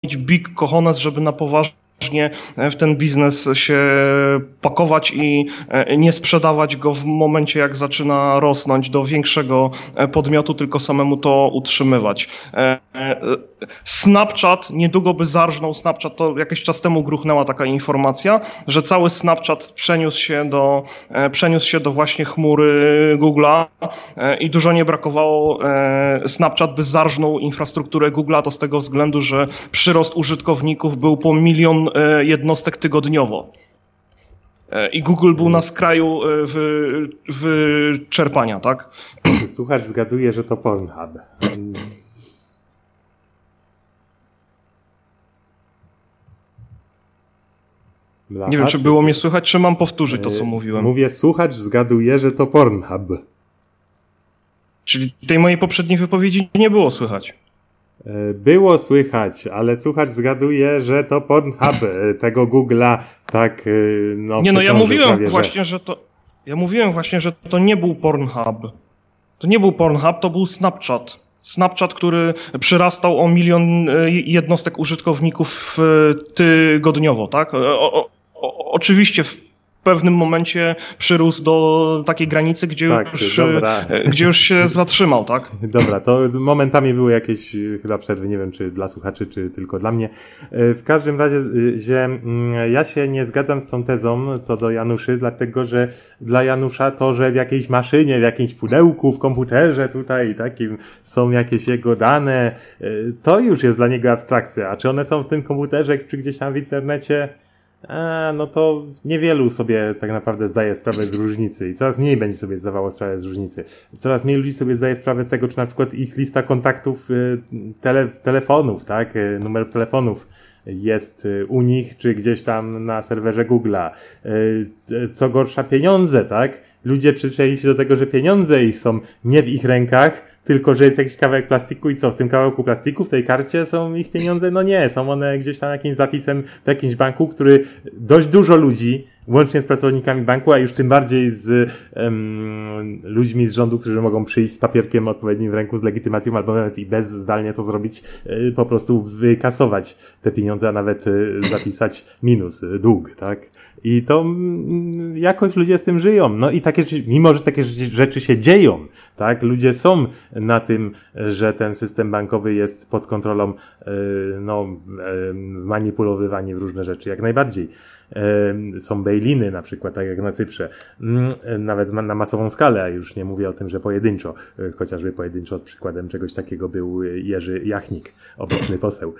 big cojones, żeby na poważnie w ten biznes się pakować i nie sprzedawać go w momencie, jak zaczyna rosnąć do większego podmiotu, tylko samemu to utrzymywać. Snapchat niedługo by zarżnął. Snapchat, to jakiś czas temu gruchnęła taka informacja, że cały Snapchat przeniósł się do właśnie chmury Google'a i dużo nie brakowało. Snapchat by zarżnął infrastrukturę Google'a, to z tego względu, że przyrost użytkowników był po 1 milion jednostek tygodniowo. I Google był na skraju wyczerpania, tak? Słuchacz zgaduje, że to Pornhub. Nie wiem, czy było mnie słychać, czy mam powtórzyć to, co mówiłem. Mówię, słuchacz zgaduje, że to Pornhub. Czyli tej mojej poprzedniej wypowiedzi nie było słychać. Było słychać, ale słuchacz zgaduje, że to Pornhub tego Google'a tak Nie, no ja mówiłem właśnie, Ja mówiłem właśnie, że to nie był Pornhub. To nie był Pornhub, to był Snapchat. Snapchat, który przyrastał o 1 milion jednostek użytkowników tygodniowo, tak? Oczywiście w pewnym momencie przyrósł do takiej granicy, gdzie już się zatrzymał, tak? Dobra, to momentami były jakieś chyba przerwy, nie wiem, czy dla słuchaczy, czy tylko dla mnie. W każdym razie, ja się nie zgadzam z tą tezą co do Januszy, dlatego, że dla Janusza to, że w jakiejś maszynie, w jakimś pudełku, w komputerze tutaj takim są jakieś jego dane, to już jest dla niego abstrakcja. A czy one są w tym komputerze, czy gdzieś tam w internecie? No to niewielu sobie tak naprawdę zdaje sprawę z różnicy i coraz mniej będzie sobie zdawało sprawę z różnicy. Coraz mniej ludzi sobie zdaje sprawę z tego, czy na przykład ich lista kontaktów telefonów, tak, numerów telefonów jest u nich, czy gdzieś tam na serwerze Google'a. Co gorsza, pieniądze, tak? Ludzie przyzwyczaili się do tego, że pieniądze ich są nie w ich rękach, tylko że jest jakiś kawałek plastiku i co? W tym kawałku plastiku, w tej karcie są ich pieniądze? No nie, są one gdzieś tam jakimś zapisem w jakimś banku, który dość dużo ludzi, łącznie z pracownikami banku, a już tym bardziej z ludźmi z rządu, którzy mogą przyjść z papierkiem odpowiednim w ręku, z legitymacją, albo nawet i zdalnie to zrobić, po prostu wykasować te pieniądze, a nawet zapisać minus, dług, tak? I to jakoś ludzie z tym żyją. No i takie, mimo że takie rzeczy się dzieją, tak? Ludzie są na tym, że ten system bankowy jest pod kontrolą, manipulowywani w różne rzeczy, jak najbardziej. Są bail-iny na przykład, tak jak na Cyprze, nawet na masową skalę, a już nie mówię o tym, że pojedynczo, chociażby pojedynczo przykładem czegoś takiego był Jerzy Jachnik, obecny poseł.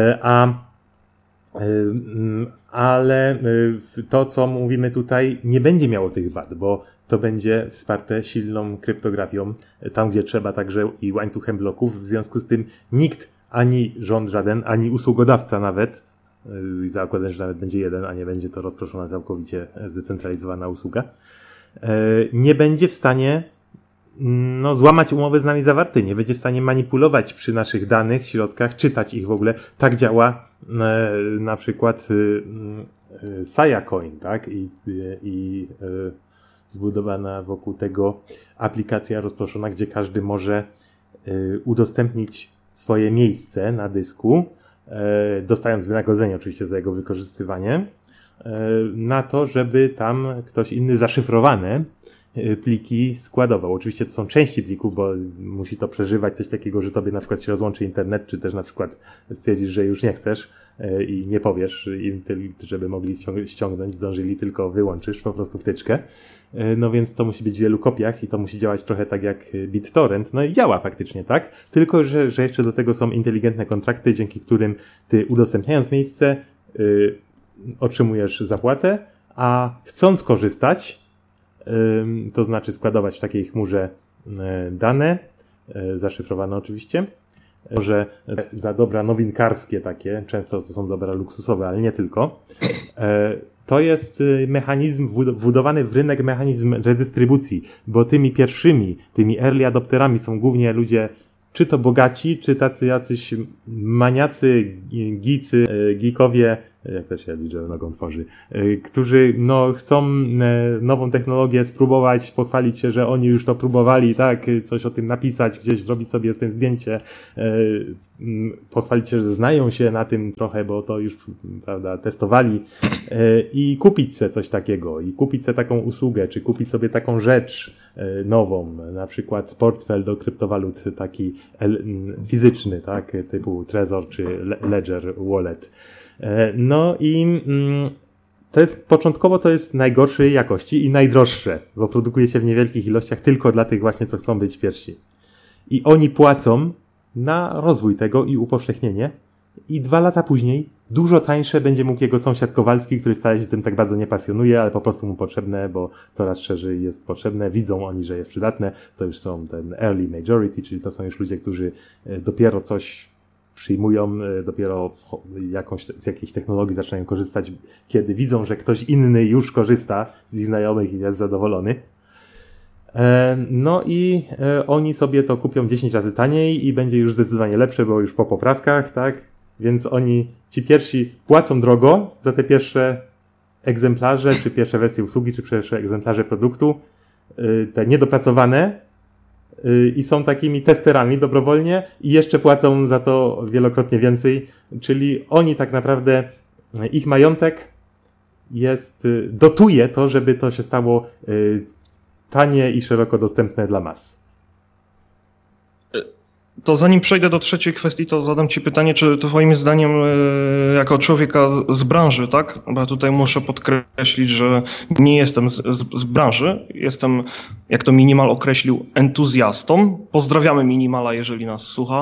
Ale to, co mówimy tutaj, nie będzie miało tych wad, bo to będzie wsparte silną kryptografią, tam gdzie trzeba także i łańcuchem bloków, w związku z tym nikt, ani rząd żaden, ani usługodawca nawet, zakładam, że nawet będzie jeden, a nie będzie to rozproszona całkowicie zdecentralizowana usługa, nie będzie w stanie złamać umowy z nami zawartej, nie będzie w stanie manipulować przy naszych danych, środkach, czytać ich w ogóle. Tak działa na przykład Saya Coin, tak? I zbudowana wokół tego aplikacja rozproszona, gdzie każdy może udostępnić swoje miejsce na dysku, dostając wynagrodzenie oczywiście za jego wykorzystywanie, na to, żeby tam ktoś inny zaszyfrowane pliki składował. Oczywiście to są części plików, bo musi to przeżywać coś takiego, że tobie na przykład się rozłączy internet, czy też na przykład stwierdzisz, że już nie chcesz i nie powiesz im, żeby mogli ściągnąć, zdążyli, tylko wyłączysz po prostu wtyczkę. No więc to musi być w wielu kopiach i to musi działać trochę tak jak BitTorrent. No i działa faktycznie, tak? Tylko, że jeszcze do tego są inteligentne kontrakty, dzięki którym ty udostępniając miejsce otrzymujesz zapłatę, a chcąc korzystać, to znaczy składować w takiej chmurze dane, zaszyfrowane oczywiście, że za dobra nowinkarskie takie, często to są dobra luksusowe, ale nie tylko, to jest mechanizm, wbudowany w rynek mechanizm redystrybucji, bo tymi pierwszymi, tymi early adopterami są głównie ludzie, czy to bogaci, czy tacy jacyś maniacy, geekowie, jak to się liczę nogą tworzy, którzy chcą nową technologię spróbować, pochwalić się, że oni już to próbowali, tak, coś o tym napisać, gdzieś zrobić sobie z tym zdjęcie, pochwalić się, że znają się na tym trochę, bo to już, prawda, testowali i kupić sobie coś takiego i kupić sobie taką usługę, czy kupić sobie taką rzecz nową, na przykład portfel do kryptowalut taki fizyczny, tak, typu Trezor czy Ledger Wallet. No i początkowo to jest najgorszej jakości i najdroższe, bo produkuje się w niewielkich ilościach tylko dla tych właśnie, co chcą być pierwsi. I oni płacą na rozwój tego i upowszechnienie i 2 lata później dużo tańsze będzie mógł jego sąsiad Kowalski, który wcale się tym tak bardzo nie pasjonuje, ale po prostu mu potrzebne, bo coraz szerzej jest potrzebne, widzą oni, że jest przydatne, to już są ten early majority, czyli to są już ludzie, którzy dopiero coś przyjmują, dopiero z jakiejś technologii zaczynają korzystać, kiedy widzą, że ktoś inny już korzysta z ich znajomych i jest zadowolony. No i oni sobie to kupią 10 razy taniej i będzie już zdecydowanie lepsze, bo już po poprawkach, tak? Więc oni, ci pierwsi, płacą drogo za te pierwsze egzemplarze, czy pierwsze wersje usługi, czy pierwsze egzemplarze produktu, te niedopracowane, i są takimi testerami dobrowolnie i jeszcze płacą za to wielokrotnie więcej, czyli oni tak naprawdę, ich majątek dotuje to, żeby to się stało tanie i szeroko dostępne dla mas. To zanim przejdę do trzeciej kwestii, to zadam Ci pytanie, czy twoim zdaniem jako człowieka z branży, tak? Bo ja tutaj muszę podkreślić, że nie jestem z branży, jestem, jak to Minimal określił, entuzjastą. Pozdrawiamy Minimala, jeżeli nas słucha.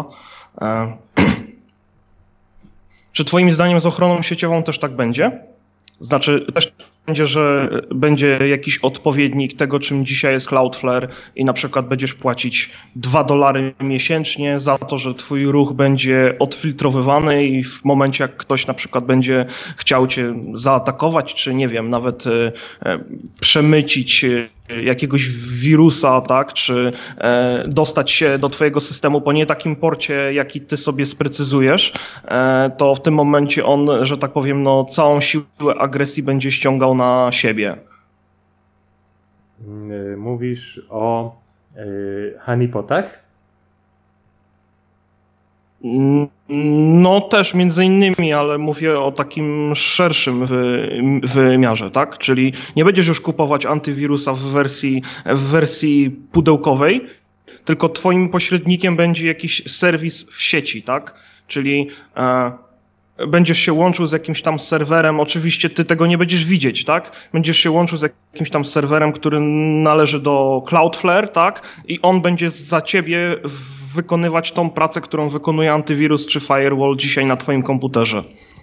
Czy twoim zdaniem z ochroną sieciową też tak będzie? Znaczy też będzie, że będzie jakiś odpowiednik tego, czym dzisiaj jest Cloudflare i na przykład będziesz płacić $2 miesięcznie za to, że twój ruch będzie odfiltrowywany i w momencie, jak ktoś na przykład będzie chciał cię zaatakować, czy nie wiem, nawet przemycić jakiegoś wirusa, tak, czy dostać się do twojego systemu po nie takim porcie, jaki ty sobie sprecyzujesz, to w tym momencie on, że tak powiem, no, całą siłę agresji będzie ściągał na siebie. Mówisz o honeypotach? No też między innymi, ale mówię o takim szerszym wymiarze, tak? Czyli nie będziesz już kupować antywirusa w wersji pudełkowej, tylko twoim pośrednikiem będzie jakiś serwis w sieci, tak? Czyli będziesz się łączył z jakimś tam serwerem, oczywiście ty tego nie będziesz widzieć, tak? Będziesz się łączył z jakimś tam serwerem, który należy do Cloudflare, tak? I on będzie za ciebie wykonywać tą pracę, którą wykonuje antywirus czy firewall dzisiaj na twoim komputerze.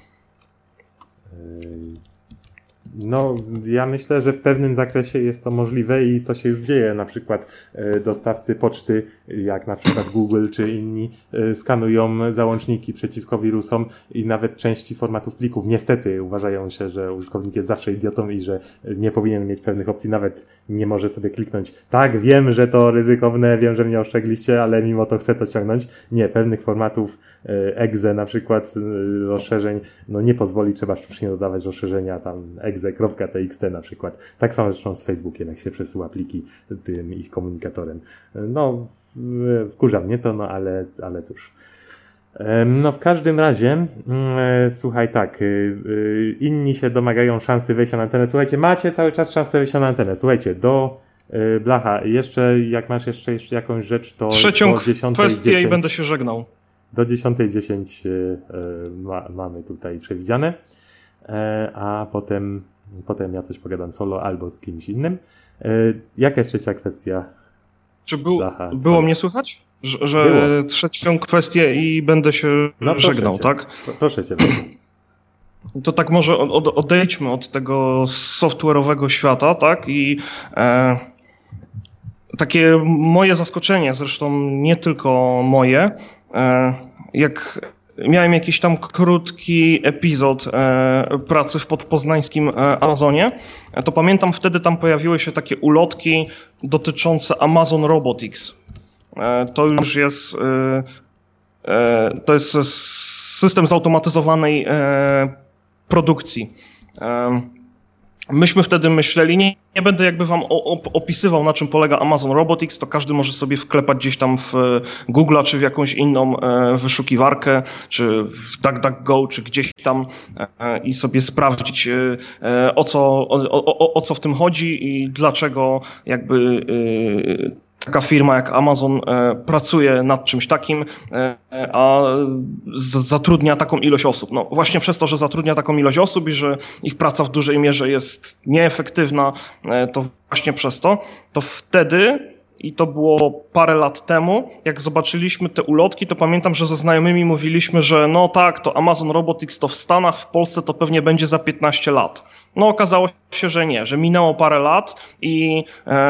No, ja myślę, że w pewnym zakresie jest to możliwe i to się już dzieje. Na przykład dostawcy poczty, jak na przykład Google czy inni, skanują załączniki przeciwko wirusom i nawet części formatów plików. Niestety uważają się, że użytkownik jest zawsze idiotą i że nie powinien mieć pewnych opcji, nawet nie może sobie kliknąć tak, wiem, że to ryzykowne, wiem, że mnie ostrzegliście, ale mimo to chcę to ciągnąć. Nie, pewnych formatów exe na przykład rozszerzeń, no nie pozwoli, trzeba sztucznie dodawać rozszerzenia tam exe.txt na przykład. Tak samo zresztą z Facebookiem, jak się przesyła pliki tym ich komunikatorem. No, wkurza mnie to, no ale cóż. No w każdym razie, słuchaj, tak, inni się domagają szansy wejścia na antenę. Słuchajcie, macie cały czas szansę wejścia na antenę. Słuchajcie, do Blacha, jeszcze jak masz jeszcze jakąś rzecz, to trzecią do 10:10 kwestię i będę się żegnał. Do 10:10 mamy tutaj przewidziane, a potem ja coś pogadam solo albo z kimś innym. Jaka jest trzecia kwestia? Czy było mnie słychać? Że było. Trzecią kwestię i będę się żegnał, tak? Proszę cię bardzo. To tak może odejdźmy od tego software'owego świata, tak? I takie moje zaskoczenie, zresztą nie tylko moje, jak miałem jakiś tam krótki epizod pracy w podpoznańskim Amazonie, to pamiętam wtedy tam pojawiły się takie ulotki dotyczące Amazon Robotics. To już jest, to jest system zautomatyzowanej produkcji. myśmy wtedy myśleli, nie będę jakby wam opisywał, na czym polega Amazon Robotics, to każdy może sobie wklepać gdzieś tam w Google'a, czy w jakąś inną wyszukiwarkę, czy w DuckDuckGo, czy gdzieś tam i sobie sprawdzić, o co w tym chodzi i dlaczego jakby taka firma jak Amazon pracuje nad czymś takim, a zatrudnia taką ilość osób. No właśnie przez to, że zatrudnia taką ilość osób i że ich praca w dużej mierze jest nieefektywna, to właśnie przez to wtedy, i to było parę lat temu, jak zobaczyliśmy te ulotki, to pamiętam, że ze znajomymi mówiliśmy, że no tak, to Amazon Robotics to w Stanach, w Polsce to pewnie będzie za 15 lat. No okazało się, że nie, że minęło parę lat i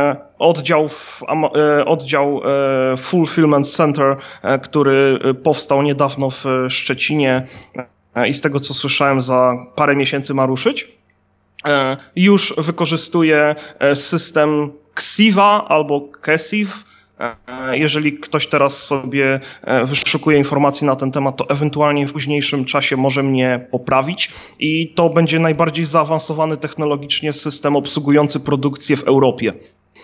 oddział Fulfillment Center, który powstał niedawno w Szczecinie i z tego co słyszałem za parę miesięcy ma ruszyć, już wykorzystuje system Xiva albo Kesiv. Jeżeli ktoś teraz sobie wyszukuje informacji na ten temat, to ewentualnie w późniejszym czasie może mnie poprawić i to będzie najbardziej zaawansowany technologicznie system obsługujący produkcję w Europie.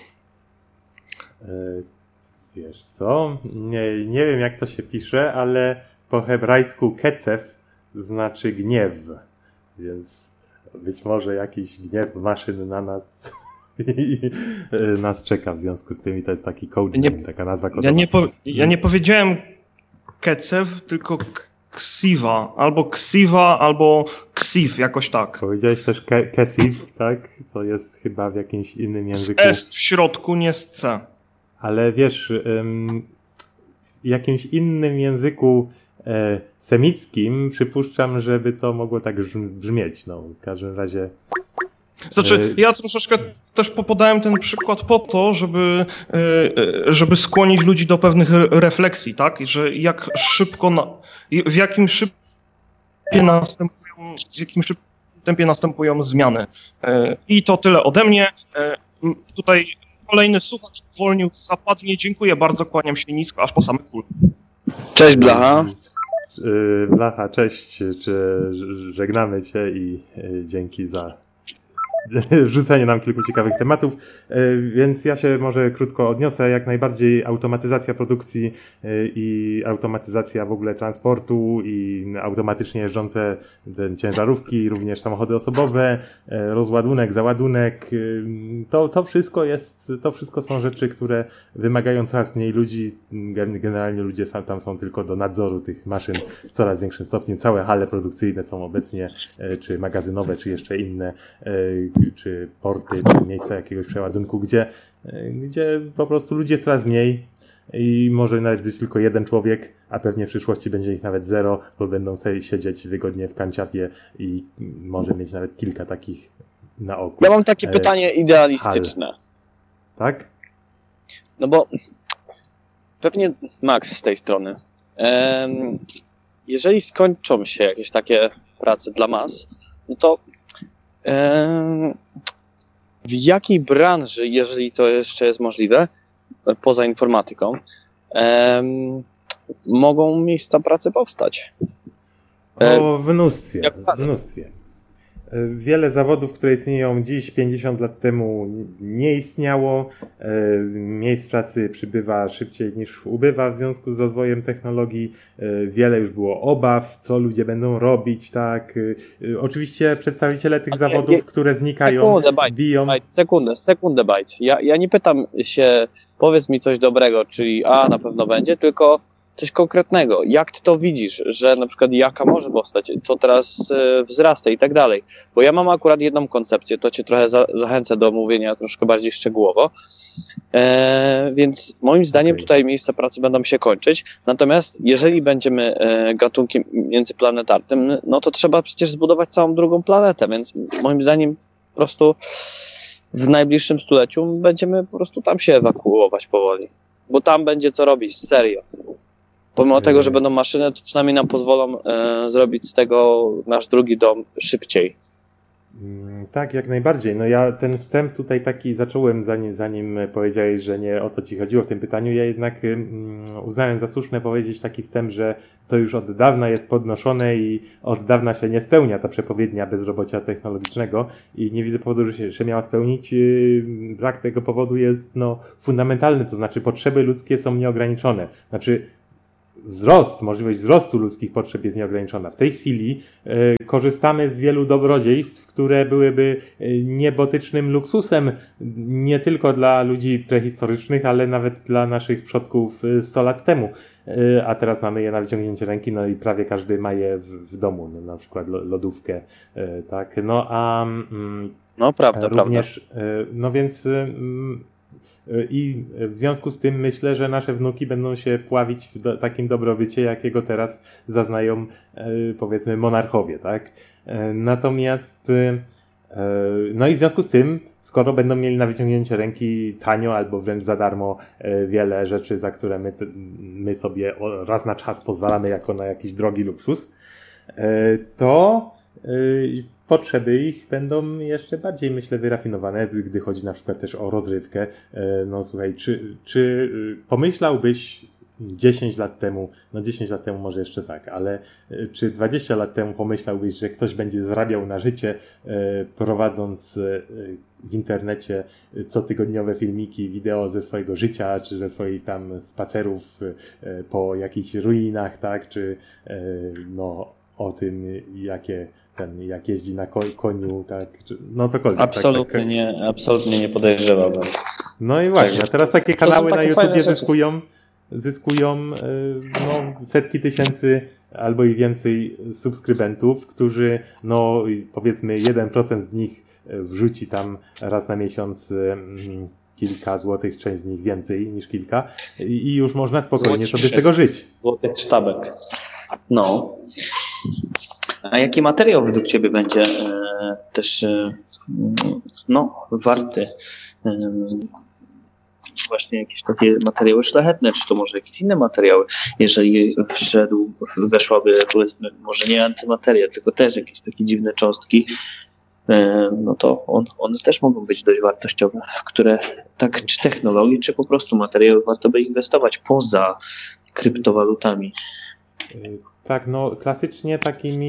Wiesz co? Nie wiem jak to się pisze, ale po hebrajsku kecew znaczy gniew, więc być może jakiś gniew maszyn na nas nas czeka w związku z tym i to jest taki code name, taka nazwa kodowa. Ja nie powiedziałem kecew, tylko Xiva, albo Xiv, jakoś tak. Powiedziałeś też Kesiv, tak? Co jest chyba w jakimś innym języku. Z S w środku, nie z C. Ale wiesz, w jakimś innym języku semickim przypuszczam, żeby to mogło tak brzmieć. No, w każdym razie... Znaczy, ja troszeczkę też podałem ten przykład po to, żeby skłonić ludzi do pewnych refleksji, tak? Że jak szybko, w jakim szybkim tempie następują zmiany. I to tyle ode mnie. Tutaj kolejny słuchacz zwolnił, zapadnie. Dziękuję bardzo, kłaniam się nisko, aż po same kul. Cześć Blacha. Blacha, cześć. Żegnamy cię i dzięki za rzucenie nam kilku ciekawych tematów, więc ja się może krótko odniosę. Jak najbardziej automatyzacja produkcji i automatyzacja w ogóle transportu i automatycznie jeżdżące ciężarówki, również samochody osobowe, rozładunek, załadunek, to wszystko są rzeczy, które wymagają coraz mniej ludzi. Generalnie ludzie tam są tylko do nadzoru tych maszyn w coraz większym stopniu. Całe hale produkcyjne są obecnie, czy magazynowe, czy jeszcze inne, czy porty, czy miejsca jakiegoś przeładunku, gdzie po prostu ludzie jest coraz mniej i może nawet być tylko jeden człowiek, a pewnie w przyszłości będzie ich nawet 0, bo będą sobie siedzieć wygodnie w kanciapie i może mieć nawet kilka takich na oku. Ja mam takie pytanie idealistyczne. Hal. Tak? No bo pewnie Max z tej strony. Jeżeli skończą się jakieś takie prace dla mas, no to w jakiej branży, jeżeli to jeszcze jest możliwe, poza informatyką, mogą miejsca pracy powstać? W mnóstwie. Wiele zawodów, które istnieją dziś, 50 lat temu nie istniało. Miejsc pracy przybywa szybciej niż ubywa w związku z rozwojem technologii. Wiele już było obaw, co ludzie będą robić, tak. Oczywiście przedstawiciele tych zawodów, które znikają, biją... Sekundę, bajt. Ja nie pytam się, powiedz mi coś dobrego, czyli na pewno będzie, tylko coś konkretnego. Jak ty to widzisz, że na przykład jaka może powstać, co teraz wzrasta i tak dalej. Bo ja mam akurat jedną koncepcję, to cię trochę zachęcę do mówienia troszkę bardziej szczegółowo. Więc moim zdaniem tutaj miejsca pracy będą się kończyć. Natomiast jeżeli będziemy gatunkiem międzyplanetarnym, no to trzeba przecież zbudować całą drugą planetę, więc moim zdaniem po prostu w najbliższym stuleciu będziemy po prostu tam się ewakuować powoli. Bo tam będzie co robić, serio. Pomimo tego, że będą maszyny, to przynajmniej nam pozwolą zrobić z tego nasz drugi dom szybciej. Tak, jak najbardziej. No ja ten wstęp tutaj taki zacząłem, zanim powiedziałeś, że nie o to ci chodziło w tym pytaniu. Ja jednak uznałem za słuszne powiedzieć taki wstęp, że to już od dawna jest podnoszone i od dawna się nie spełnia ta przepowiednia bezrobocia technologicznego i nie widzę powodu, że się miała spełnić. Brak tego powodu jest fundamentalny, to znaczy potrzeby ludzkie są nieograniczone. Znaczy możliwość wzrostu ludzkich potrzeb jest nieograniczona. W tej chwili korzystamy z wielu dobrodziejstw, które byłyby niebotycznym luksusem nie tylko dla ludzi prehistorycznych, ale nawet dla naszych przodków 100 lat temu. A teraz mamy je na wyciągnięcie ręki, no i prawie każdy ma je w domu, no, na przykład lodówkę, tak. No a prawda, również, no więc i w związku z tym myślę, że nasze wnuki będą się pławić w takim dobrobycie, jakiego teraz zaznają, powiedzmy, monarchowie, tak? Natomiast, no i w związku z tym, skoro będą mieli na wyciągnięcie ręki tanio albo wręcz za darmo wiele rzeczy, za które my sobie raz na czas pozwalamy jako na jakiś drogi luksus, to potrzeby ich będą jeszcze bardziej, myślę, wyrafinowane, gdy chodzi na przykład też o rozrywkę. No słuchaj, czy pomyślałbyś 10 lat temu, no 10 lat temu może jeszcze tak, ale czy 20 lat temu pomyślałbyś, że ktoś będzie zarabiał na życie, prowadząc w internecie cotygodniowe filmiki, wideo ze swojego życia, czy ze swoich tam spacerów po jakichś ruinach, tak, czy o tym, jak jeździ na koniu, tak, no cokolwiek. Absolutnie, tak. Absolutnie nie podejrzewałbym. No i właśnie, a teraz takie kanały na YouTubie zyskują setki tysięcy albo i więcej subskrybentów, którzy, powiedzmy 1% z nich wrzuci tam raz na miesiąc kilka złotych, część z nich więcej niż kilka i już można spokojnie sobie z tego żyć. Złotych sztabek. No. A jaki materiał według Ciebie będzie też warty właśnie jakieś takie materiały szlachetne, czy to może jakieś inne materiały, jeżeli weszłaby, powiedzmy, może nie antymateria, tylko też jakieś takie dziwne cząstki, no to one też mogą być dość wartościowe, w które tak czy technologii, czy po prostu materiały warto by inwestować poza kryptowalutami. Tak, klasycznie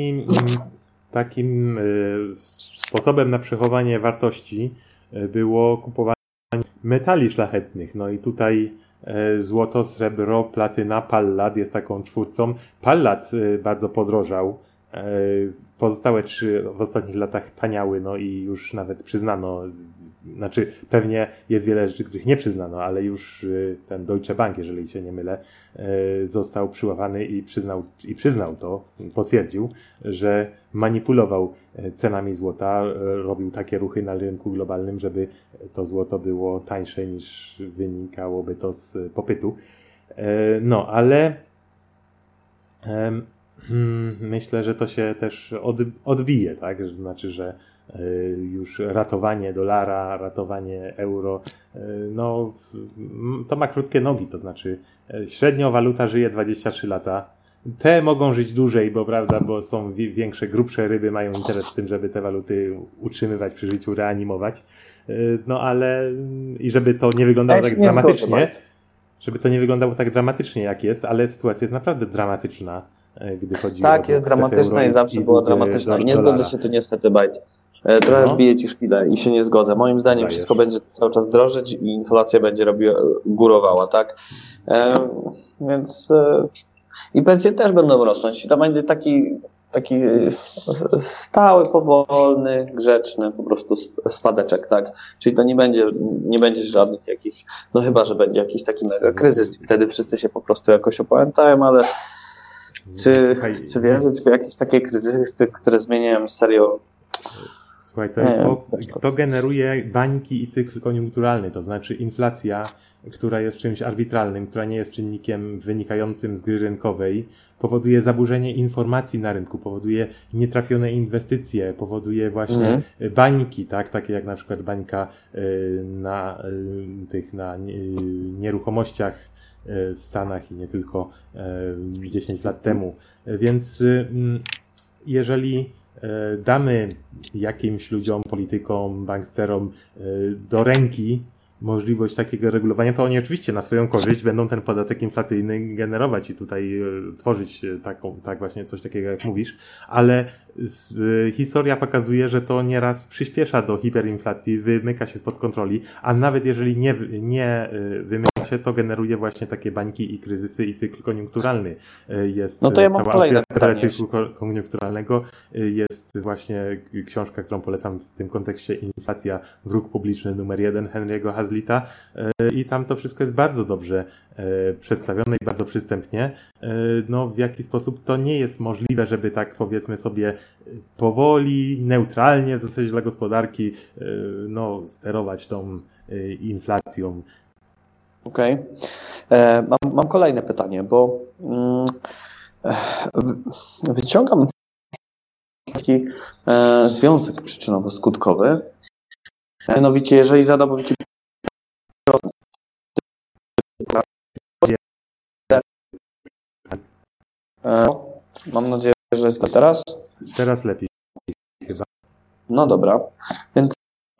takim sposobem na przechowanie wartości było kupowanie metali szlachetnych. No i tutaj złoto, srebro, platyna, pallat jest taką czwórcą. Pallat bardzo podrożał. Pozostałe 3 w ostatnich latach taniały, i już nawet przyznano, znaczy pewnie jest wiele rzeczy, których nie przyznano, ale już ten Deutsche Bank, jeżeli się nie mylę, został przyłapany i przyznał to, potwierdził, że manipulował cenami złota, robił takie ruchy na rynku globalnym, żeby to złoto było tańsze niż wynikałoby to z popytu. Ale myślę, że to się też odbije, tak? Znaczy, że już ratowanie dolara, ratowanie euro, to ma krótkie nogi, to znaczy średnio waluta żyje 23 lata. Te mogą żyć dłużej, bo są większe, grubsze ryby, mają interes w tym, żeby te waluty utrzymywać przy życiu, reanimować. Ale i żeby to nie wyglądało tak dramatycznie, jak jest, ale sytuacja jest naprawdę dramatyczna, gdy chodzi o tak, jest dramatyczna i zawsze była dramatyczna. Nie zgodzę się tu niestety, Bajt. Trochę wbije ci szpilę i się nie zgodzę. Moim zdaniem wszystko będzie cały czas drożyć i inflacja będzie górowała, tak? Więc i pensje też będą rosnąć. To będzie taki stały, powolny, grzeczny po prostu spadeczek, tak? Czyli to nie będzie żadnych jakich, chyba, że będzie jakiś taki mega kryzys. Wtedy wszyscy się po prostu jakoś opamiętają, ale czy wierzyć w jakieś takie kryzysy, które zmieniają serio? Słuchaj, to generuje bańki i cykl koniunkturalny, to znaczy inflacja, która jest czymś arbitralnym, która nie jest czynnikiem wynikającym z gry rynkowej, powoduje zaburzenie informacji na rynku, powoduje nietrafione inwestycje, powoduje właśnie bańki, tak? Takie jak na przykład bańka na nieruchomościach w Stanach i nie tylko 10 lat temu. Więc jeżeli damy jakimś ludziom, politykom, banksterom do ręki możliwość takiego regulowania, to oni oczywiście na swoją korzyść będą ten podatek inflacyjny generować i tutaj tworzyć tak właśnie coś takiego, jak mówisz, ale historia pokazuje, że to nieraz przyspiesza do hiperinflacji, wymyka się spod kontroli, a nawet jeżeli nie wymyka się, to generuje właśnie takie bańki i kryzysy i cykl koniunkturalny. Jest no to ja mam kolejne pytanie. Cyklu koniunkturalnego jest właśnie książka, którą polecam w tym kontekście, Inflacja, wróg publiczny numer 1 Henry'ego Hazlitta, i tam to wszystko jest bardzo dobrze przedstawione i bardzo przystępnie. No, w jaki sposób to nie jest możliwe, żeby tak powiedzmy sobie powoli, neutralnie w zasadzie dla gospodarki no, sterować tą inflacją. Okej. Mam kolejne pytanie, bo wyciągam taki związek przyczynowo-skutkowy. Mianowicie, jeżeli zadałbym Ci mam nadzieję, że jest to teraz. Teraz lepiej chyba. No dobra. Więc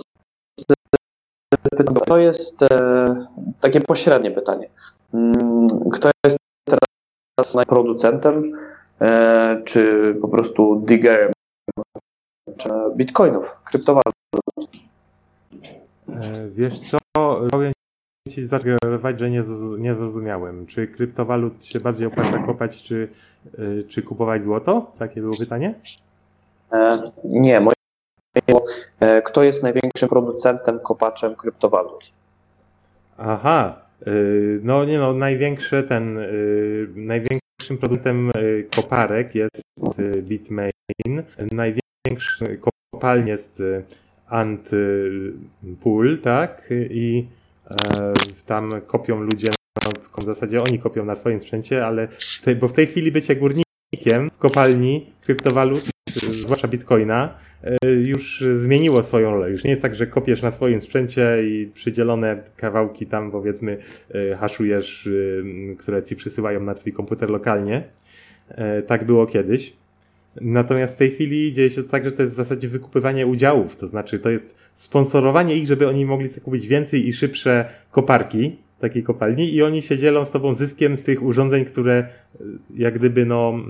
to jest takie pośrednie pytanie. Kto jest teraz producentem, czy po prostu diggerem, czy bitcoinów, kryptowalut? Wiesz co, powiem Ci zasugerować, że nie zrozumiałem. Czy kryptowalut się bardziej opłaca kopać, czy kupować złoto? Takie było pytanie? Nie, kto jest największym producentem, kopaczem kryptowalut? Aha, największym producentem koparek jest Bitmain, największy kopalń jest Antpool, tak? I tam kopią ludzie, w zasadzie oni kopią na swoim sprzęcie, ale bo w tej chwili bycie górnikiem w kopalni kryptowalut, zwłaszcza bitcoina, już zmieniło swoją rolę. Już nie jest tak, że kopiesz na swoim sprzęcie i przydzielone kawałki tam, powiedzmy, haszujesz, które ci przysyłają na twój komputer lokalnie. Tak było kiedyś. Natomiast w tej chwili dzieje się to tak, że to jest w zasadzie wykupywanie udziałów. To znaczy, to jest sponsorowanie ich, żeby oni mogli sobie kupić więcej i szybsze koparki takiej kopalni i oni się dzielą z tobą zyskiem z tych urządzeń, które jak gdyby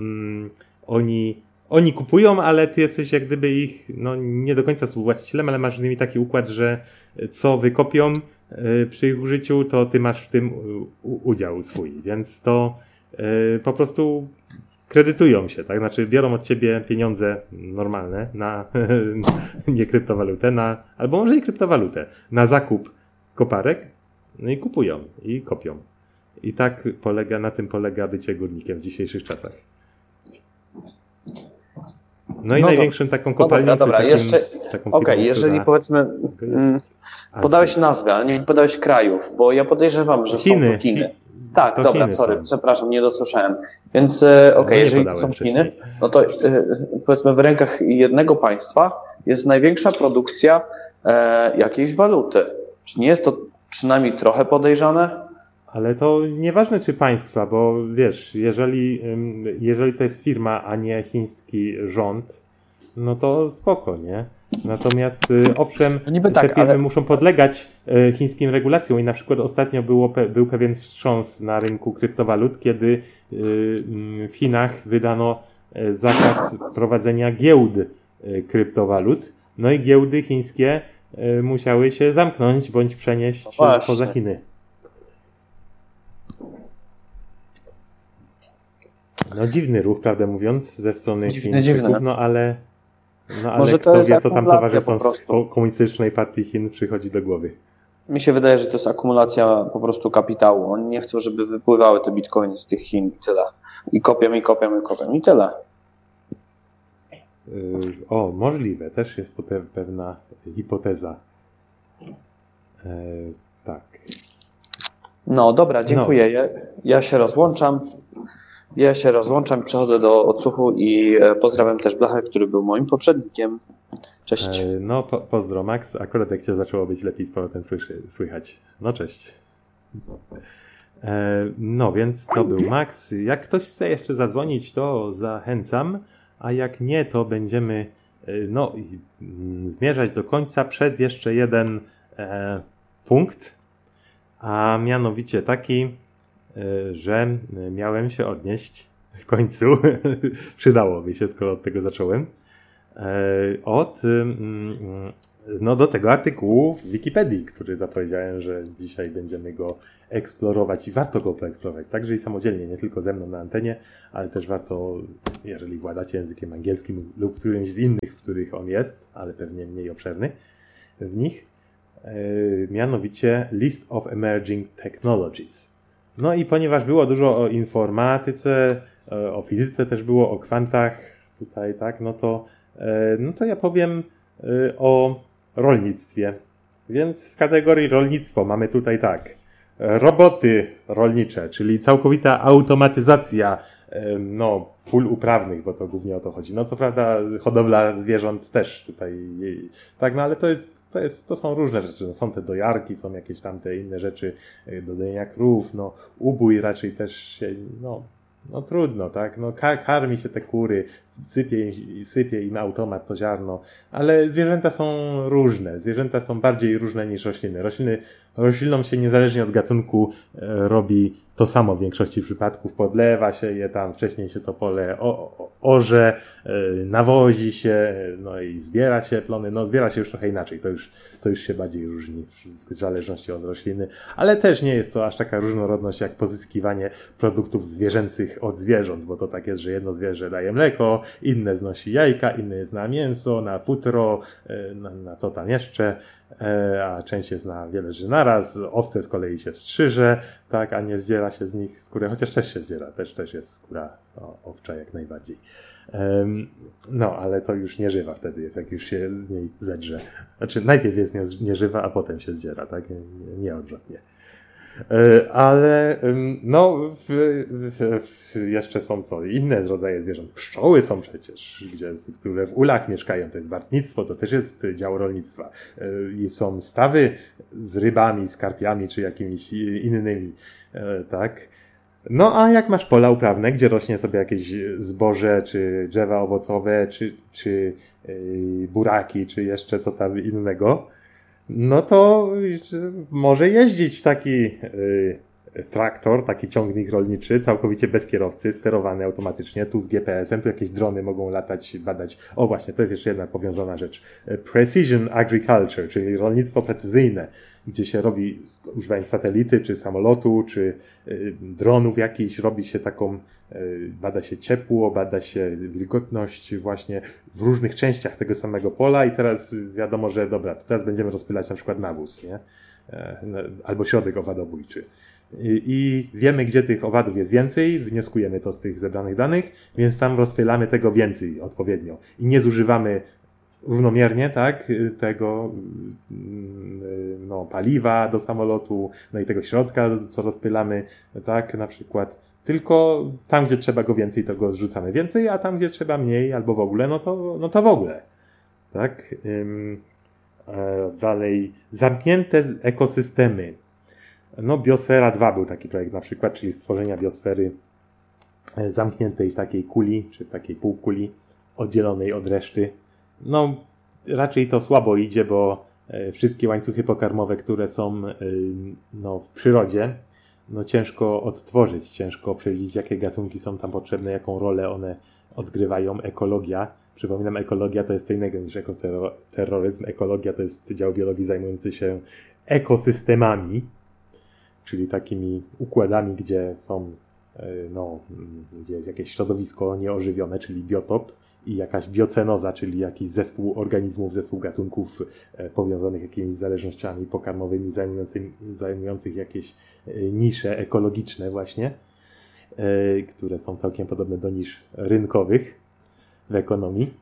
oni kupują, ale ty jesteś jak gdyby ich nie do końca współwłaścicielem, ale masz z nimi taki układ, że co wykopią przy ich użyciu, to ty masz w tym udział swój. Więc to po prostu kredytują się, tak? Znaczy biorą od ciebie pieniądze normalne na nie kryptowalutę, albo może i kryptowalutę, na koparek, no i kupują i kopią. I tak na tym polega bycie górnikiem w dzisiejszych czasach. No i największym taką kopalnią, dobra, jeszcze okej, jeżeli powiedzmy podałeś nazwę, ale nie podałeś krajów, bo ja podejrzewam, że są to Chiny. Tak, to dobra, Chiny przepraszam, nie dosłyszałem. Więc jeżeli to są Chiny, no to powiedzmy w rękach jednego państwa jest największa produkcja jakiejś waluty. Czy nie jest to przynajmniej trochę podejrzane? Ale to nieważne czy państwa, bo wiesz, jeżeli to jest firma, a nie chiński rząd, no to spoko, nie? Natomiast owszem, te firmy muszą podlegać chińskim regulacjom i na przykład ostatnio był pewien wstrząs na rynku kryptowalut, kiedy w Chinach wydano zakaz prowadzenia giełd kryptowalut, no i giełdy chińskie musiały się zamknąć bądź przenieść poza Chiny. No dziwny ruch, prawdę mówiąc, ze strony Chińczyków, no ale może kto wie, co tam towarzyszom z komunistycznej partii Chin przychodzi do głowy. Mi się wydaje, że to jest akumulacja po prostu kapitału. Oni nie chcą, żeby wypływały te bitcoiny z tych Chin i tyle. I kopią i tyle. Możliwe. Też jest to pewna hipoteza. Tak. No dobra, dziękuję. Ja się rozłączam. Przechodzę do odsłuchu i pozdrawiam też Blachę, który był moim poprzednikiem. Cześć. Pozdro Max. Akurat jak cię zaczęło być lepiej z powrotem słychać. No cześć. Więc to był Max. Jak ktoś chce jeszcze zadzwonić, to zachęcam. a jak nie, to będziemy zmierzać do końca przez jeszcze jeden punkt, a mianowicie taki, że miałem się odnieść w końcu, przydało mi się, skoro od tego zacząłem, do tego artykułu w Wikipedii, który zapowiedziałem, że dzisiaj będziemy go eksplorować i warto go poeksplorować, także i samodzielnie, nie tylko ze mną na antenie, ale też warto, jeżeli władacie językiem angielskim lub którymś z innych, w których on jest, ale pewnie mniej obszerny w nich, mianowicie List of Emerging Technologies. No i ponieważ było dużo o informatyce, o fizyce też było, o kwantach tutaj, tak, no to ja powiem o rolnictwie. Więc w kategorii rolnictwo mamy tutaj tak, roboty rolnicze, czyli całkowita automatyzacja pól uprawnych, bo to głównie o to chodzi. No co prawda hodowla zwierząt też tutaj, tak, no ale to są różne rzeczy. No, są te dojarki, są jakieś tam te inne rzeczy do dojenia krów, no ubój raczej też się, no trudno, tak? No karmi się te kury, sypie im automat to ziarno, ale zwierzęta są różne. Zwierzęta są bardziej różne niż rośliny. Roślinom się niezależnie od gatunku robi to samo w większości przypadków. Podlewa się je tam, wcześniej się to pole orze, nawozi się, no i zbiera się plony. No zbiera się już trochę inaczej, to już się bardziej różni w zależności od rośliny, ale też nie jest to aż taka różnorodność jak pozyskiwanie produktów zwierzęcych od zwierząt, bo to tak jest, że jedno zwierzę daje mleko, inne znosi jajka, inne jest na mięso, na futro, na co tam jeszcze, a część jest na wiele rzeczy naraz. Owce z kolei się strzyże, tak, a nie zdziera się z nich skórę, chociaż też się zdziera, też jest skóra owcza jak najbardziej. No, ale to już nie żywa wtedy jest, jak już się z niej zedrze. Znaczy najpierw jest nieżywa, a potem się zdziera, tak? Nie odwrotnie. Ale jeszcze są inne rodzaje zwierząt. Pszczoły są przecież, które w ulach mieszkają, to jest wartnictwo, to też jest dział rolnictwa. I są stawy z rybami, z karpiami czy jakimiś innymi, tak? No a jak masz pola uprawne, gdzie rośnie sobie jakieś zboże, czy drzewa owocowe, czy buraki, czy jeszcze co tam innego, no to może jeździć taki traktor, taki ciągnik rolniczy, całkowicie bez kierowcy, sterowany automatycznie, tu z GPS-em, tu jakieś drony mogą latać, badać. O właśnie, to jest jeszcze jedna powiązana rzecz. Precision Agriculture, czyli rolnictwo precyzyjne, gdzie się robi, używając satelity, czy samolotu, czy dronów jakichś, robi się bada się ciepło, bada się wilgotność właśnie w różnych częściach tego samego pola i teraz wiadomo, że dobra, to teraz będziemy rozpylać na przykład nawóz, nie? Albo środek owadobójczy. I wiemy, gdzie tych owadów jest więcej, wnioskujemy to z tych zebranych danych, więc tam rozpylamy tego więcej odpowiednio. I nie zużywamy równomiernie, tak, tego paliwa do samolotu, no i tego środka, co rozpylamy, tak, na przykład. Tylko tam, gdzie trzeba go więcej, to go zrzucamy więcej, a tam, gdzie trzeba mniej albo w ogóle, no to w ogóle. Tak? Dalej, zamknięte ekosystemy. No, Biosfera 2 był taki projekt na przykład, czyli stworzenia biosfery zamkniętej w takiej kuli, czy w takiej półkuli, oddzielonej od reszty. No, raczej to słabo idzie, bo wszystkie łańcuchy pokarmowe, które są w przyrodzie, no ciężko odtworzyć, ciężko przewidzieć, jakie gatunki są tam potrzebne, jaką rolę one odgrywają. Ekologia, przypominam, ekologia to jest co innego niż ekoterroryzm. Ekologia to jest dział biologii zajmujący się ekosystemami, czyli takimi układami, gdzie są, gdzie jest jakieś środowisko nieożywione, czyli biotop, i jakaś biocenoza, czyli jakiś zespół organizmów, zespół gatunków powiązanych jakimiś zależnościami pokarmowymi, zajmujących jakieś nisze ekologiczne właśnie, które są całkiem podobne do nisz rynkowych w ekonomii.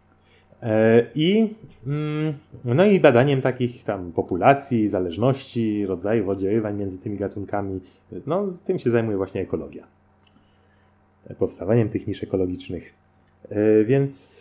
I badaniem takich tam populacji, zależności, rodzajów oddziaływań między tymi gatunkami, z tym się zajmuje właśnie ekologia. Powstawaniem tych nisz ekologicznych. Więc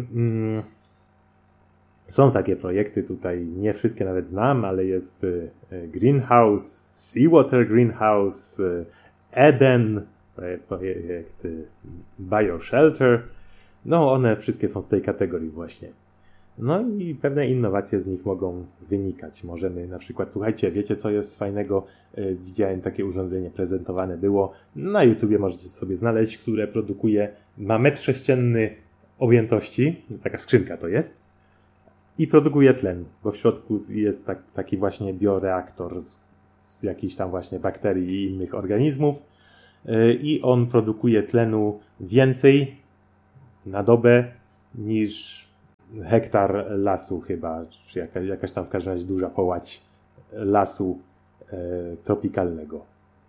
są takie projekty tutaj, nie wszystkie nawet znam, ale jest Greenhouse, Seawater Greenhouse, Eden, projekt Bioshelter, No one wszystkie są z tej kategorii właśnie. No i pewne innowacje z nich mogą wynikać. Możemy na przykład, słuchajcie, wiecie co jest fajnego? Widziałem takie urządzenie prezentowane było. Na YouTubie możecie sobie znaleźć, które produkuje, ma 1,6 m objętości, taka skrzynka to jest, i produkuje tlen, bo w środku jest taki właśnie bioreaktor z jakichś tam właśnie bakterii i innych organizmów i on produkuje tlenu więcej na dobę niż hektar lasu chyba, czy jakaś tam w każdym razie duża połać lasu tropikalnego.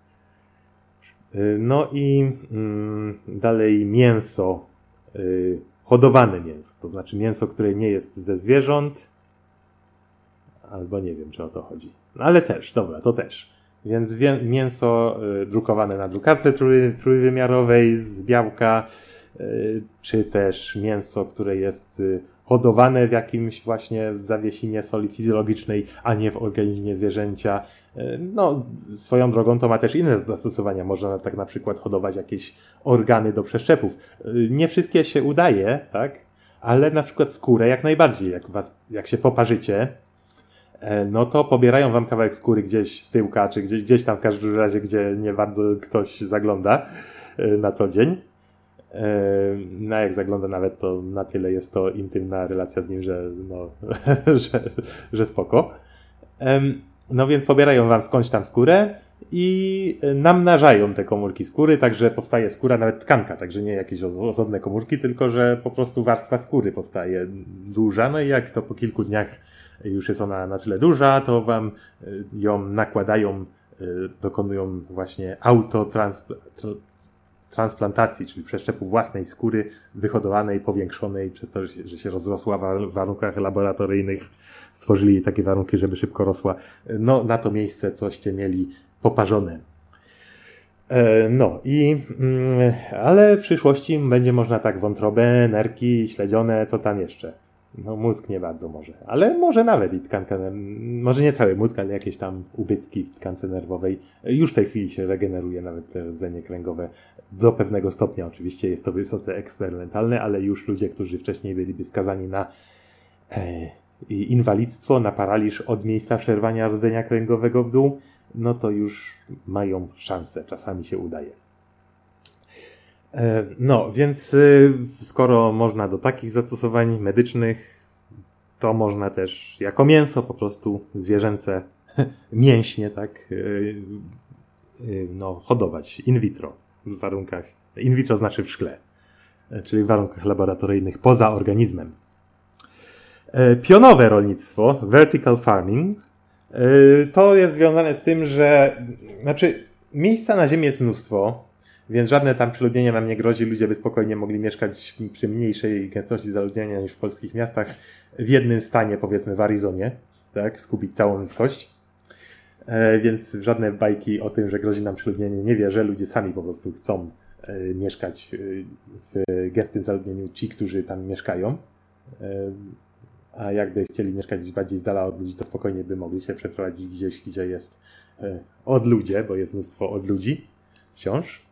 No i dalej mięso, hodowane mięso, to znaczy mięso, które nie jest ze zwierząt, albo nie wiem, czy o to chodzi. No ale też, dobra, to też. Więc mięso drukowane na drukarce trójwymiarowej z białka, czy też mięso, które jest hodowane w jakimś właśnie zawiesinie soli fizjologicznej, a nie w organizmie zwierzęcia. No, swoją drogą to ma też inne zastosowania. Można tak na przykład hodować jakieś organy do przeszczepów. Nie wszystkie się udaje, tak? Ale na przykład skórę jak najbardziej. Jak się poparzycie, no to pobierają wam kawałek skóry gdzieś z tyłka, czy gdzieś tam w każdym razie, gdzie nie bardzo ktoś zagląda na co dzień. No jak zagląda nawet, to na tyle jest to intymna relacja z nim, że no, że spoko. No więc pobierają wam skądś tam skórę i namnażają te komórki skóry, także powstaje skóra, nawet tkanka, także nie jakieś osobne komórki, tylko że po prostu warstwa skóry powstaje duża, no i jak to po kilku dniach już jest ona na tyle duża, to wam ją nakładają, dokonują właśnie transplantacji, czyli przeszczepu własnej skóry wyhodowanej, powiększonej przez to, że się rozrosła w warunkach laboratoryjnych. Stworzyli takie warunki, żeby szybko rosła. No, na to miejsce coście mieli poparzone. No i, ale w przyszłości będzie można tak wątrobę, nerki, śledzione, co tam jeszcze. No mózg nie bardzo może, ale może nawet i tkanka, może nie cały mózg, ale jakieś tam ubytki w tkance nerwowej. Już w tej chwili się regeneruje nawet te rdzenie kręgowe do pewnego stopnia. Oczywiście jest to wysoce eksperymentalne, ale już ludzie, którzy wcześniej byliby skazani na inwalidztwo, na paraliż od miejsca przerwania rdzenia kręgowego w dół, no to już mają szansę, czasami się udaje. No, więc skoro można do takich zastosowań medycznych, to można też jako mięso po prostu zwierzęce mięśnie, tak, no, hodować in vitro w warunkach, in vitro znaczy w szkle, czyli w warunkach laboratoryjnych poza organizmem. Pionowe rolnictwo, vertical farming, to jest związane z tym, że, znaczy, miejsca na ziemi jest mnóstwo, więc żadne tam przeludnienie nam nie grozi. Ludzie by spokojnie mogli mieszkać przy mniejszej gęstości zaludnienia niż w polskich miastach w jednym stanie, powiedzmy w Arizonie, tak, skupić całą ludzkość. Więc żadne bajki o tym, że grozi nam przeludnienie nie wierzę. Ludzie sami po prostu chcą mieszkać w gęstym zaludnieniu, ci, którzy tam mieszkają. A jakby chcieli mieszkać bardziej z dala od ludzi, to spokojnie by mogli się przeprowadzić gdzieś, gdzie jest odludzie, bo jest mnóstwo odludzi wciąż.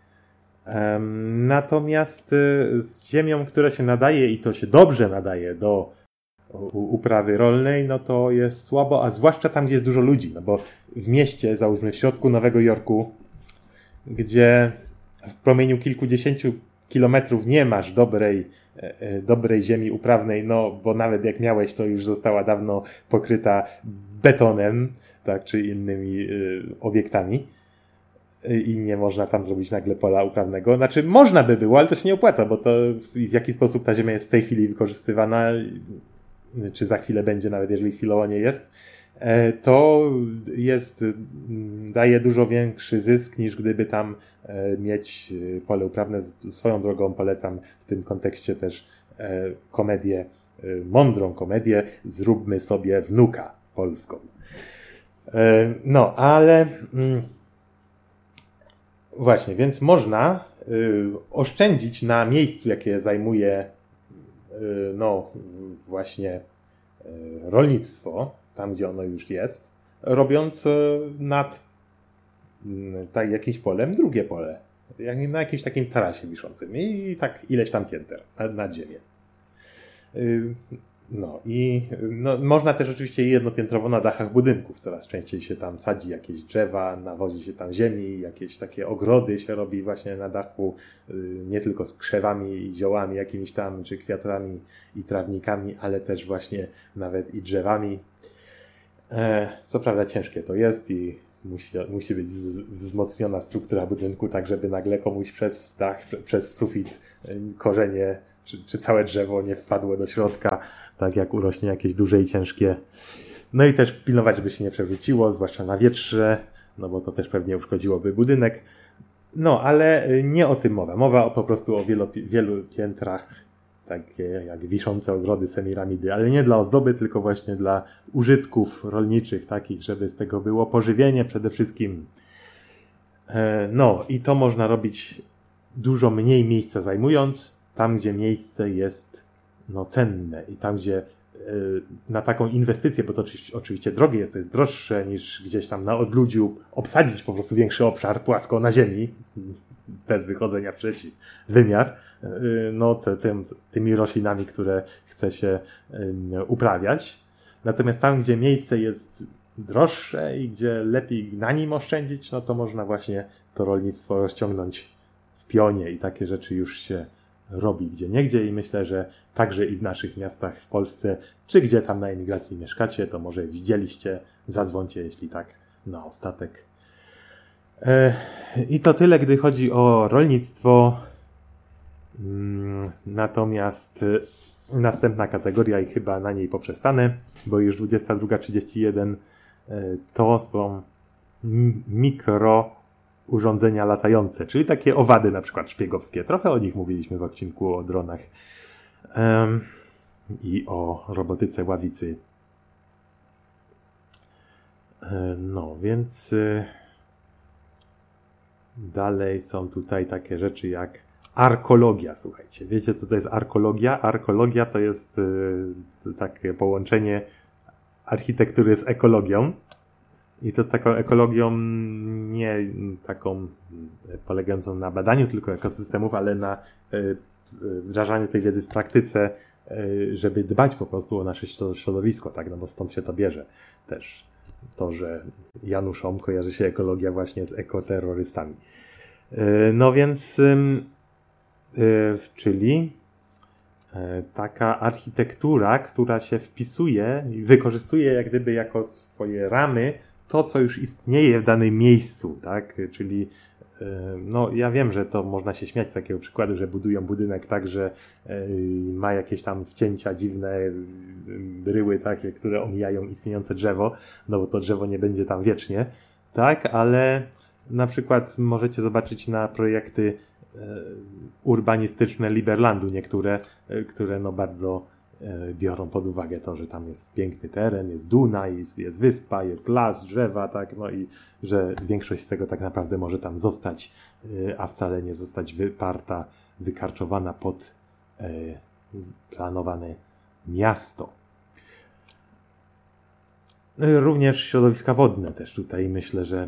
Natomiast z ziemią, która się nadaje i to się dobrze nadaje do uprawy rolnej, no to jest słabo, a zwłaszcza tam, gdzie jest dużo ludzi, no bo w mieście, załóżmy w środku Nowego Jorku, gdzie w promieniu kilkudziesięciu kilometrów nie masz dobrej ziemi uprawnej, no bo nawet jak miałeś, to już została dawno pokryta betonem, tak, czy innymi obiektami. I nie można tam zrobić nagle pola uprawnego. Znaczy można by było, ale to się nie opłaca, bo to w jaki sposób ta ziemia jest w tej chwili wykorzystywana, czy za chwilę będzie, nawet jeżeli chwilowo nie jest, to daje dużo większy zysk niż gdyby tam mieć pole uprawne. Swoją drogą polecam w tym kontekście też komedię, mądrą komedię Zróbmy sobie wnuka polską. No, ale właśnie, więc można oszczędzić na miejscu, jakie zajmuje no właśnie rolnictwo, tam gdzie ono już jest, robiąc nad tak jakimś polem drugie pole jak na jakimś takim tarasie wiszącym i tak ileś tam pięter nad ziemię. No i można też oczywiście jednopiętrowo na dachach budynków. Coraz częściej się tam sadzi jakieś drzewa, nawozi się tam ziemi, jakieś takie ogrody się robi właśnie na dachu, nie tylko z krzewami i ziołami jakimiś tam, czy kwiatami i trawnikami, ale też właśnie nawet i drzewami. Co prawda ciężkie to jest i musi być wzmocniona struktura budynku, tak żeby nagle komuś przez dach, przez sufit korzenie czy całe drzewo nie wpadło do środka, tak jak urośnie jakieś duże i ciężkie. No i też pilnować, żeby się nie przewróciło, zwłaszcza na wietrze, no bo to też pewnie uszkodziłoby budynek. No, ale nie o tym mowa. Mowa po prostu o wielu piętrach, takie jak wiszące ogrody semiramidy, ale nie dla ozdoby, tylko właśnie dla użytków rolniczych, takich, żeby z tego było pożywienie przede wszystkim. No i to można robić dużo mniej miejsca zajmując, tam gdzie miejsce jest cenne i tam gdzie na taką inwestycję, bo to oczywiście drogie jest, to jest droższe niż gdzieś tam na odludziu obsadzić po prostu większy obszar płasko na ziemi, bez wychodzenia w trzeci wymiar, tymi roślinami, które chce się uprawiać. Natomiast tam, gdzie miejsce jest droższe i gdzie lepiej na nim oszczędzić, no to można właśnie to rolnictwo rozciągnąć w pionie i takie rzeczy już się robi gdzieniegdzie i myślę, że także i w naszych miastach w Polsce, czy gdzie tam na emigracji mieszkacie, to może widzieliście, zadzwońcie, jeśli tak, na ostatek. I to tyle, gdy chodzi o rolnictwo. Natomiast następna kategoria i chyba na niej poprzestanę, bo już 22:31 to są urządzenia latające, czyli takie owady na przykład szpiegowskie. Trochę o nich mówiliśmy w odcinku o dronach i o robotyce ławicy. No, więc dalej są tutaj takie rzeczy jak arkologia, słuchajcie. Wiecie, co to jest arkologia? Arkologia to jest takie połączenie architektury z ekologią. I to z taką ekologią nie taką polegającą na badaniu tylko ekosystemów, ale na wdrażaniu tej wiedzy w praktyce, żeby dbać po prostu o nasze środowisko, tak? No bo stąd się to bierze też. To, że Januszom kojarzy się ekologia właśnie z ekoterrorystami. No więc, czyli taka architektura, która się wpisuje i wykorzystuje jak gdyby jako swoje ramy to, co już istnieje w danym miejscu, tak? Czyli ja wiem, że to można się śmiać z takiego przykładu, że budują budynek tak, że ma jakieś tam wcięcia dziwne, bryły takie, które omijają istniejące drzewo, no bo to drzewo nie będzie tam wiecznie, tak? Ale na przykład możecie zobaczyć na projekty urbanistyczne Liberlandu niektóre, które bardzo biorą pod uwagę to, że tam jest piękny teren, jest Dunaj, jest wyspa, jest las, drzewa, tak, no i że większość z tego tak naprawdę może tam zostać, a wcale nie zostać wyparta, wykarczowana pod planowane miasto. Również środowiska wodne też tutaj myślę, że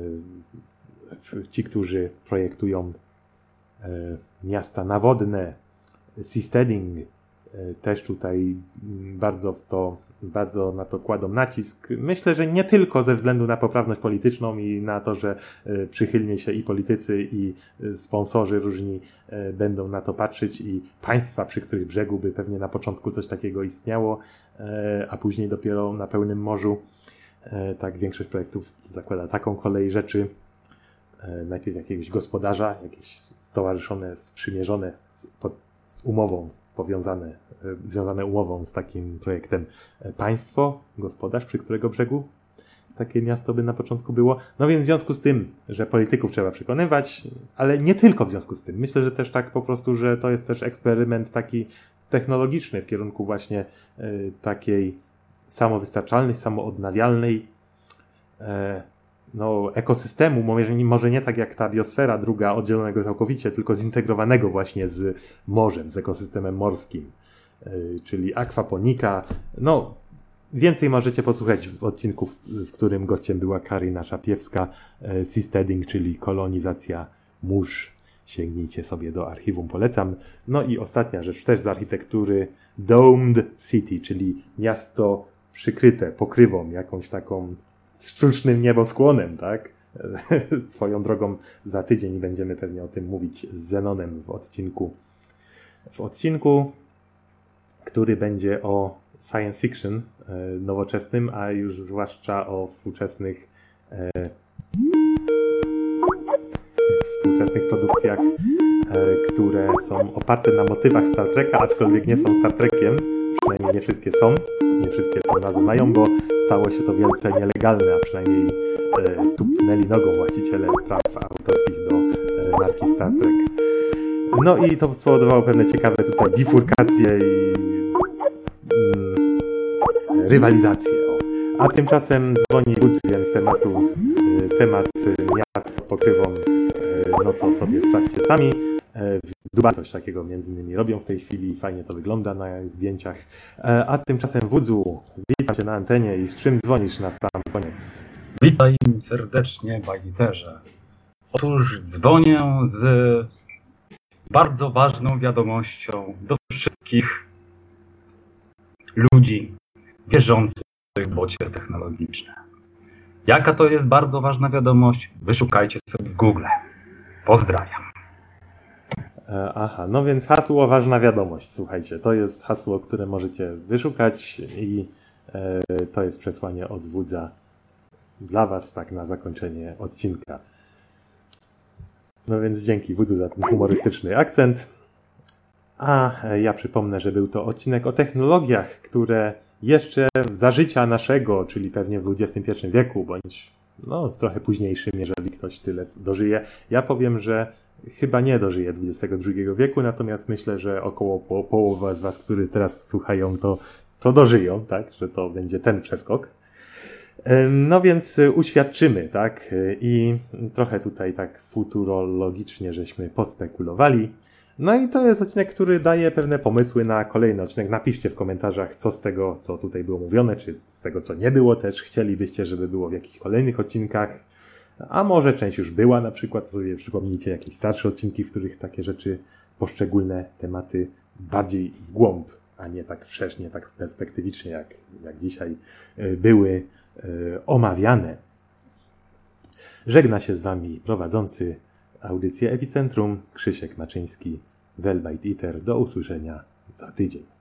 ci, którzy projektują miasta nawodne, seasteading, też tutaj bardzo na to kładą nacisk. Myślę, że nie tylko ze względu na poprawność polityczną i na to, że przychylnie się i politycy, i sponsorzy różni będą na to patrzeć i państwa, przy których brzegu by pewnie na początku coś takiego istniało, a później dopiero na pełnym morzu. Tak, większość projektów zakłada taką kolej rzeczy. Najpierw jakiegoś gospodarza, jakieś stowarzyszone, sprzymierzone z umową, związane umową z takim projektem państwo, gospodarz, przy którego brzegu takie miasto by na początku było. No więc w związku z tym, że polityków trzeba przekonywać, ale nie tylko w związku z tym. Myślę, że też tak po prostu, że to jest też eksperyment taki technologiczny w kierunku właśnie takiej samowystarczalnej, samoodnawialnej ekosystemu, może nie tak jak ta biosfera druga, oddzielonego całkowicie, tylko zintegrowanego właśnie z morzem, z ekosystemem morskim, czyli akwaponika. Więcej możecie posłuchać w odcinku, w którym gościem była Karyna Szapiewska, seasteading, czyli kolonizacja mórz. Sięgnijcie sobie do archiwum, polecam. No i ostatnia rzecz też z architektury, Domed City, czyli miasto przykryte pokrywą, jakąś taką sztucznym nieboskłonem, tak? Swoją drogą za tydzień będziemy pewnie o tym mówić z Zenonem w odcinku, który będzie o science fiction nowoczesnym, a już zwłaszcza o współczesnych produkcjach, które są oparte na motywach Star Treka, aczkolwiek nie są Star Trekiem, przynajmniej nie wszystkie są, nie wszystkie tę nazwę mają, bo stało się to wielce nielegalne, a przynajmniej tupnęli nogą właściciele praw autorskich do marki Star Trek. No i to spowodowało pewne ciekawe tutaj bifurkacje i rywalizację. A tymczasem dzwoni Wódz, więc temat miast pod pokrywą, no to sobie sprawdźcie sami. W Dubaju coś takiego między innymi robią w tej chwili, fajnie to wygląda na zdjęciach. A tymczasem Wódzu, witam Cię na antenie i z czym dzwonisz na sam koniec? Witaj serdecznie, Bajliterze. Otóż dzwonię z bardzo ważną wiadomością do wszystkich ludzi wierzących w bocie technologiczne. Jaka to jest bardzo ważna wiadomość? Wyszukajcie sobie w Google. Pozdrawiam. Aha, no więc hasło ważna wiadomość. Słuchajcie, to jest hasło, które możecie wyszukać i to jest przesłanie od Wódza dla Was, tak na zakończenie odcinka. No więc dzięki Wódzu za ten humorystyczny akcent. A ja przypomnę, że był to odcinek o technologiach, które jeszcze za życia naszego, czyli pewnie w XXI wieku, bądź no, w trochę późniejszym, jeżeli ktoś tyle dożyje. Ja powiem, że chyba nie dożyje XXI wieku, natomiast myślę, że około połowa z Was, którzy teraz słuchają, to dożyją, tak, że to będzie ten przeskok. No więc uświadczymy, tak, i trochę tutaj tak futurologicznie żeśmy pospekulowali. No i to jest odcinek, który daje pewne pomysły na kolejny odcinek. Napiszcie w komentarzach, co z tego, co tutaj było mówione, czy z tego, co nie było też chcielibyście, żeby było w jakichś kolejnych odcinkach. A może część już była, na przykład sobie przypomnijcie jakieś starsze odcinki, w których takie rzeczy, poszczególne tematy bardziej w głąb, a nie tak wszerznie, tak perspektywicznie, jak dzisiaj były omawiane. Żegna się z Wami prowadzący audycję Epicentrum Krzysiek Maczyński, Velbite Eater. Do usłyszenia za tydzień.